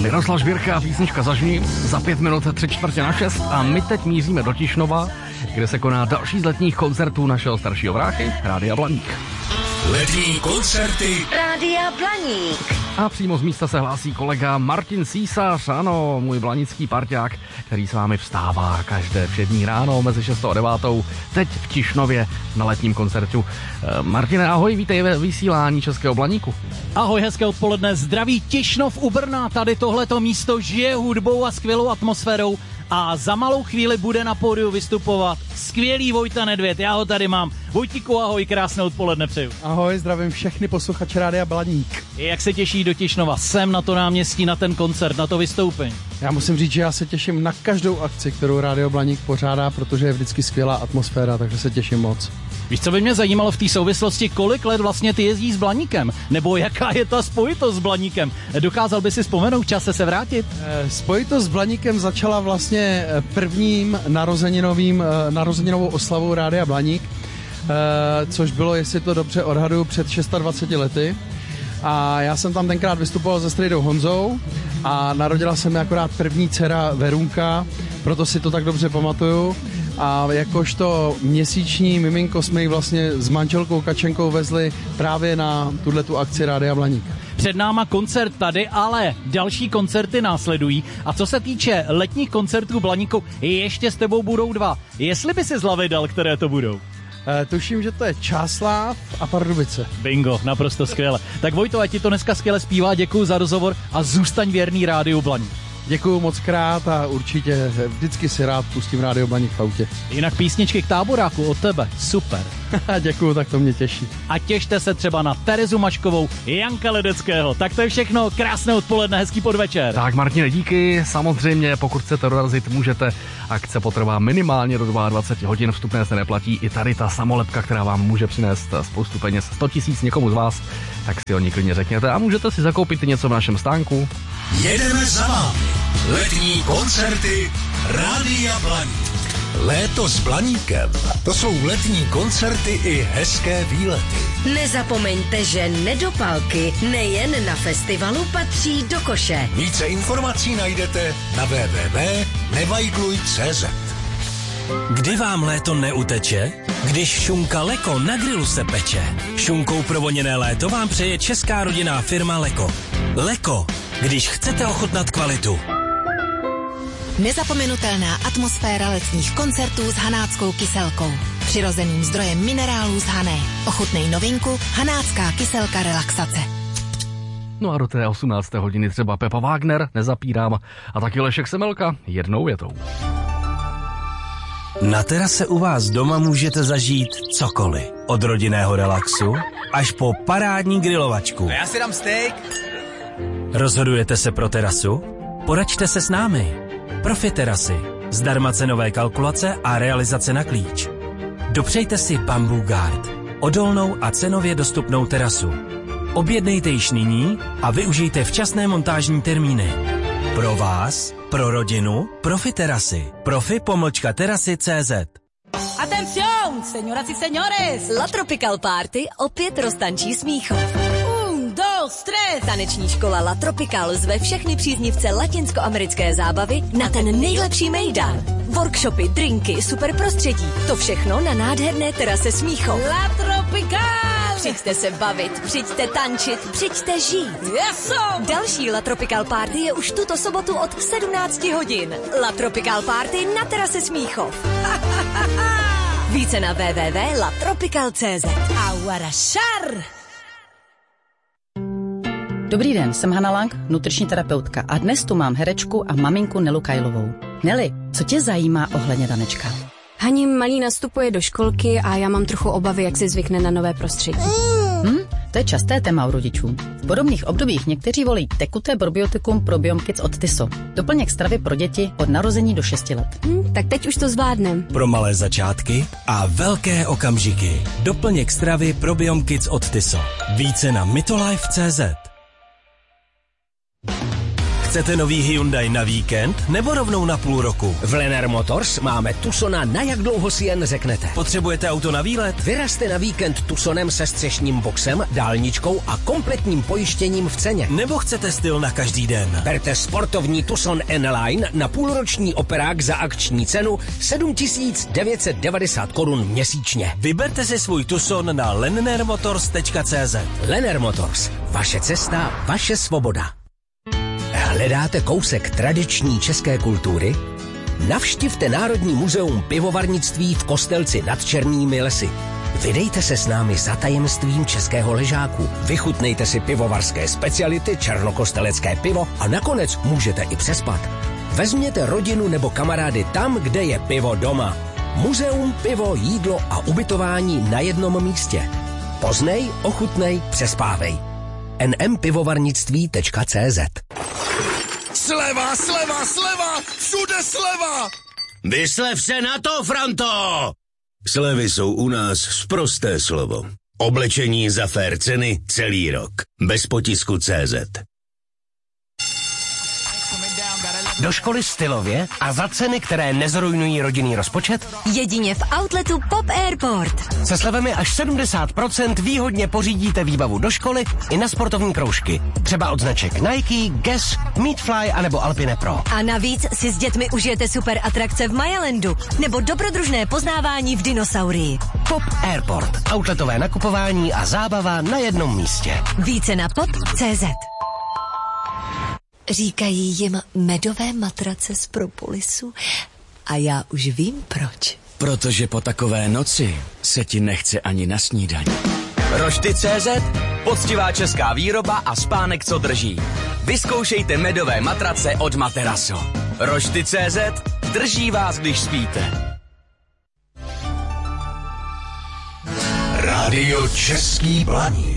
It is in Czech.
Miroslav Žbírka, písnička Zažni, za 5 minut 3:45 a my teď míříme do Tišnova, kde se koná další z letních koncertů našeho staršího bráchy, Rádia Blaník. Letní koncerty Rádia Blaník. A přímo z místa se hlásí kolega Martin Císař, ano, můj blanický parťák, který s vámi vstává každé všední ráno mezi 6 a 9, teď v Tišnově na letním koncertu. Martine, ahoj, vítej ve vysílání Českého Blaníku. Ahoj, hezké odpoledne, zdraví Tišnov u Brna, tady tohleto místo žije hudbou a skvělou atmosférou a za malou chvíli bude na pódiu vystupovat skvělý Vojta Nedvěd, já ho tady mám. Vojtíku, ahoj, krásné odpoledne přeju. Ahoj, zdravím všechny posluchače Rádia Blaník. Jak se těší do Tišnova, sem na to náměstí, na ten koncert, na to vystoupení? Já musím říct, že já se těším na každou akci, kterou Rádio Blaník pořádá, protože je vždycky skvělá atmosféra, takže se těším moc. Víš, co by mě zajímalo v té souvislosti, kolik let vlastně ty jezdíš s Blaníkem? Nebo jaká je ta spojitost s Blaníkem? Dokázal by si vzpomenout, v čase se vrátit? Spojitost s Blaníkem začala vlastně prvním narozeninovou oslavou Rádia Blaník, což bylo, jestli to dobře odhaduju, před 26 lety. A já jsem tam tenkrát vystupoval se strejdou Honzou a narodila se mi akorát první dcera Verunka, proto si to tak dobře pamatuju. A jakožto měsíční miminko jsme ji vlastně s manželkou Kačenkou vezli právě na tuhletu akci Rádia Blaník. Před náma koncert tady, ale další koncerty následují. A co se týče letních koncertů Blaníku, ještě s tebou budou 2. Jestli by si z hlavy dal, které to budou? Tuším, že to je Čáslav a Pardubice. Bingo, naprosto skvěle. Tak Vojto, ať ti to dneska skvěle zpívá, děkuju za rozhovor a zůstaň věrný Rádiu Blaník. Děkuju moc krát a určitě vždycky si rád pustím Rádio Blaník v autě. Jinak písničky k táboráku od tebe, super. Děkuju, tak to mě těší. A těšte se třeba na Terezu Maškovou, Janka Ledeckého. Tak to je všechno, krásné odpoledne, hezký podvečer. Tak Martine, díky, samozřejmě pokud chcete dorazit, můžete, akce potrvá minimálně do 22 hodin, vstupné se neplatí, i tady ta samolepka, která vám může přinést spoustu peněz, 100 000 někomu z vás, tak si o ní klidně řekněte a můžete si zakoupit něco v našem stánku. jedeme za vámi. Letní koncerty Rádia Blaník. Léto s Blaníkem. To jsou letní koncerty i hezké výlety. Nezapomeňte, že nedopalky nejen na festivalu patří do koše. Více informací najdete na www.nevajgluj.cz. Kdy vám léto neuteče? Když šunka Leko na grilu se peče. Šunkou provoněné léto vám přeje česká rodinná firma Leko. Leko, když chcete ochutnat kvalitu. Nezapomenutelná atmosféra letních koncertů s hanáckou kyselkou. Přirozeným zdrojem minerálů z Hané. Ochutnej novinku Hanácká kyselka relaxace. No a do té 18. hodiny třeba Pepa Wagner, nezapírám, a taky Lešek Semelka, jednou větou. Na terase u vás doma můžete zažít cokoliv. Od rodinného relaxu až po parádní grilovačku. Já si dám steak. Rozhodujete se pro terasu? Poraďte se s námi. Profi terasy. Zdarma cenové kalkulace a realizace na klíč. Dopřejte si Bamboo Guard. Odolnou a cenově dostupnou terasu. Objednejte již nyní a využijte včasné montážní termíny. Pro vás, pro rodinu, Profi terasy. Profi-terasy.cz. Atención, señoras y señores. La Tropical Party opět roztančí Smíchov. 1, 2, 3. Taneční škola La Tropical zve všechny příznivce latinskoamerické zábavy na ten nejlepší mejdan. Workshopy, drinky, super prostředí. To všechno na nádherné terase Smíchov. La Tropical. Přijďte se bavit, přijďte tančit, přijďte žít. Yeso. Další La Tropical Party je už tuto sobotu od 17 hodin. La Tropical Party na terase Smíchov. Více na www.latropical.cz. Aguarašar. Dobrý den, jsem Hana Lang, nutriční terapeutka a dnes tu mám herečku a maminku Nelu Kajlovou. Neli, co tě zajímá ohledně Danečka? Hani malý nastupuje do školky a já mám trochu obavy, jak si zvykne na nové prostředí. To je časté téma u rodičů. V podobných obdobích někteří volí tekuté probiotikum Probiom Kids od Tyso. Doplněk stravy pro děti od narození do 6 let. Tak teď už to zvládnem. Pro malé začátky a velké okamžiky. Doplněk stravy Probiom Kids od Tyso. Více na mitolife.cz. Chcete nový Hyundai na víkend nebo rovnou na půl roku? V Lennar Motors máme Tucsona na jak dlouho si jen řeknete. Potřebujete auto na výlet? Vyrazte na víkend Tucsonem se střešním boxem, dálničkou a kompletním pojištěním v ceně. Nebo chcete styl na každý den? Berte sportovní Tucson N-Line na půlroční operák za akční cenu 7990 korun měsíčně. Vyberte si svůj Tucson na lennarmotors.cz. Lennar Motors. Vaše cesta, vaše svoboda. Hledáte kousek tradiční české kultury? Navštivte Národní muzeum pivovarnictví v Kostelci nad Černými lesy. Vydejte se s námi za tajemstvím českého ležáku. Vychutnejte si pivovarské speciality, černokostelecké pivo a nakonec můžete i přespat. Vezměte rodinu nebo kamarády tam, kde je pivo doma. Muzeum, pivo, jídlo a ubytování na jednom místě. Poznej, ochutnej, přespávej. nmpivovarnictví.cz. Sleva, sleva, sleva! Všude sleva! Vyslev se na to, Franto! Slevy jsou u nás sprosté slovo. Oblečení za fair ceny celý rok. Bez potisku CZ. Do školy stylově a za ceny, které nezrujnují rodinný rozpočet? Jedině v outletu Pop Airport. Se slevami až 70% výhodně pořídíte výbavu do školy i na sportovní kroužky. Třeba od značek Nike, Guess, Meatfly anebo Alpine Pro. A navíc si s dětmi užijete super atrakce v Mayalandu nebo dobrodružné poznávání v dinosaurii. Pop Airport. Outletové nakupování a zábava na jednom místě. Více na pop.cz. Říkají jim medové matrace z propolisu a já už vím proč. Protože po takové noci se ti nechce ani na snídaní. Rošty.cz, poctivá česká výroba a spánek, co drží. Vyzkoušejte medové matrace od Materaso. Rošty.cz, drží vás, když spíte. Rádio Český Blaník.